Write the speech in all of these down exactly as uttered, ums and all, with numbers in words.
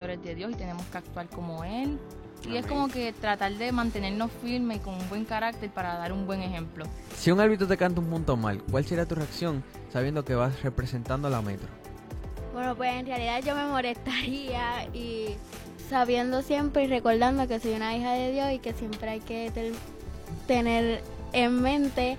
eres de Dios y tenemos que actuar como Él. Y Amén. Es como que tratar de mantenernos firmes y con un buen carácter para dar un buen ejemplo. Si un árbitro te canta un punto mal, ¿cuál sería tu reacción sabiendo que vas representando a la Metro? Bueno, pues en realidad yo me molestaría y sabiendo siempre y recordando que soy una hija de Dios y que siempre hay que ter- tener en mente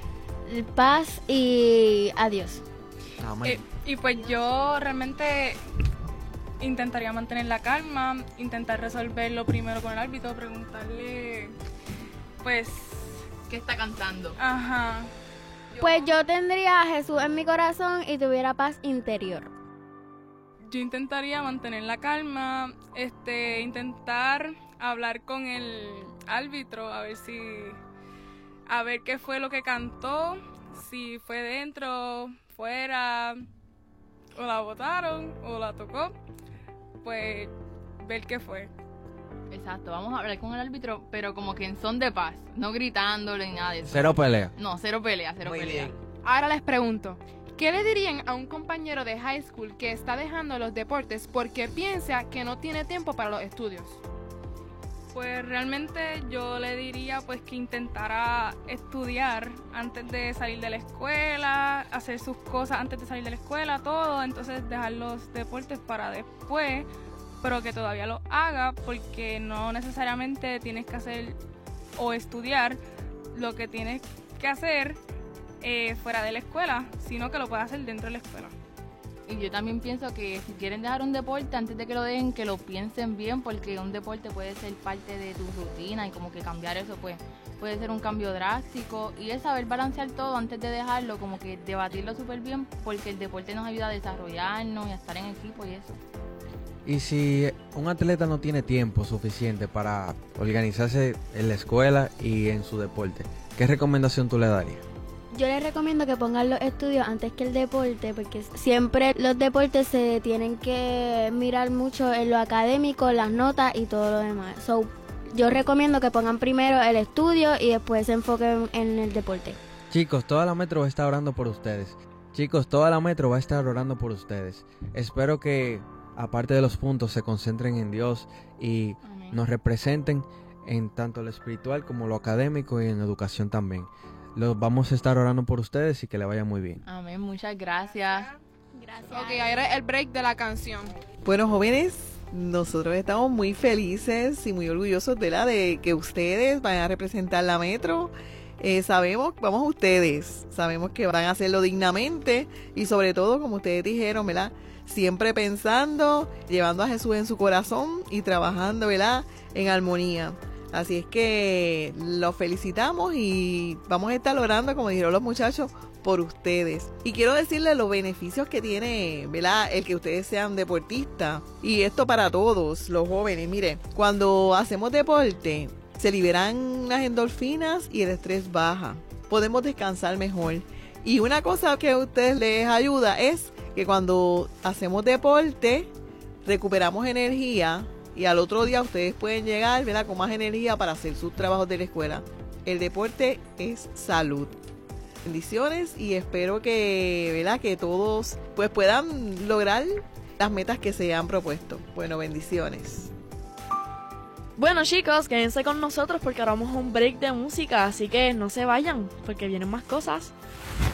paz y a Dios. Amén. Eh, y pues yo realmente intentaría mantener la calma, intentar resolverlo primero con el árbitro, preguntarle, pues, ¿Qué está cantando? ajá. Pues yo tendría a Jesús en mi corazón y tuviera paz interior. Yo intentaría mantener la calma, este, intentar hablar con el árbitro, a ver si, a ver qué fue lo que cantó, si fue dentro, fuera, o la botaron, o la tocó, pues ver qué fue. Exacto, vamos a hablar con el árbitro, pero como que en son de paz, no gritándole ni nada de eso. Cero pelea. No, cero pelea, cero Muy pelea. bien. Ahora les pregunto, ¿qué le dirían a un compañero de high school que está dejando los deportes porque piensa que no tiene tiempo para los estudios? Pues realmente yo le diría pues que intentara estudiar antes de salir de la escuela, hacer sus cosas antes de salir de la escuela, todo, entonces dejar los deportes para después, pero que todavía lo haga porque no necesariamente tienes que hacer o estudiar lo que tienes que hacer eh, fuera de la escuela, sino que lo puedas hacer dentro de la escuela. Y yo también pienso que si quieren dejar un deporte, antes de que lo dejen, que lo piensen bien, porque un deporte puede ser parte de tu rutina y como que cambiar eso pues puede ser un cambio drástico. Y es saber balancear todo antes de dejarlo, como que debatirlo súper bien, porque el deporte nos ayuda a desarrollarnos y a estar en equipo y eso. Y si un atleta no tiene tiempo suficiente para organizarse en la escuela y en su deporte, ¿qué recomendación tú le darías? Yo les recomiendo que pongan los estudios antes que el deporte, porque siempre los deportes se tienen que mirar mucho en lo académico, las notas y todo lo demás. So, yo recomiendo que pongan primero el estudio y después se enfoquen en el deporte. Chicos, toda la Metro va a estar orando por ustedes. Chicos, toda la Metro va a estar orando por ustedes. Espero que, aparte de los puntos, se concentren en Dios y Amén. nos representen en tanto lo espiritual como lo académico y en la educación también. Los vamos a estar orando por ustedes y que le vaya muy bien. Amén, muchas gracias. Gracias. Ok, ahora es el break de la canción. Bueno, jóvenes, nosotros estamos muy felices y muy orgullosos de la de que ustedes vayan a representar la Metro. Eh, sabemos, vamos a ustedes, sabemos que van a hacerlo dignamente y sobre todo, como ustedes dijeron, ¿verdad? Siempre pensando, llevando a Jesús en su corazón y trabajando, ¿verdad? En armonía. Así es que los felicitamos y vamos a estar orando, como dijeron los muchachos, por ustedes. Y quiero decirles los beneficios que tiene, ¿verdad? El que ustedes sean deportistas. Y esto para todos los jóvenes. Mire, cuando hacemos deporte, se liberan las endorfinas y el estrés baja. Podemos descansar mejor. Y una cosa que a ustedes les ayuda es que cuando hacemos deporte, recuperamos energía. Y al otro día ustedes pueden llegar, ¿verdad?, con más energía para hacer sus trabajos de la escuela. El deporte es salud. Bendiciones y espero que, ¿verdad?, que todos pues puedan lograr las metas que se han propuesto. Bueno, bendiciones. Bueno, chicos, quédense con nosotros porque ahora vamos a un break de música, así que no se vayan porque vienen más cosas.